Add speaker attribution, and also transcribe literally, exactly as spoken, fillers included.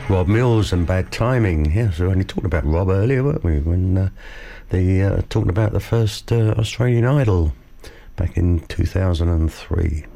Speaker 1: Rob Mills and Bad Timing. Yes, we only talked about Rob earlier, weren't we? When uh, the uh, talking about the first uh, Australian Idol back in two thousand three.